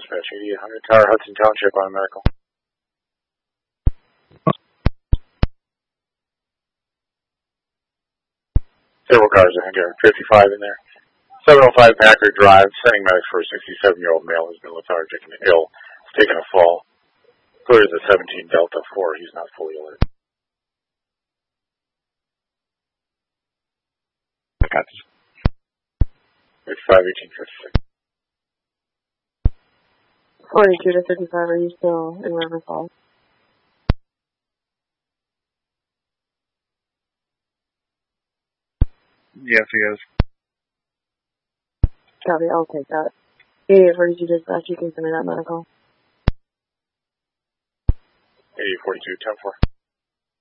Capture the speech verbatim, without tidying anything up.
dispatch, eighty-eight hundred Tower, Hudson Township on medical. Several cars, I think there are fifty-five in there. seven oh five Packard Drive, sending medics for a sixty-seven-year-old male who's been lethargic and ill. He's taken a fall. Clear as a seventeen Delta four, he's not fully alert. I got this. fifty-five, eighteen fifty-six. forty-two to fifty-five, are you still in River Falls? Yes, he is. Copy, I'll take that. eighty-eight forty-two dispatch, you can send me that medical. eighty-eight forty-two, ten four.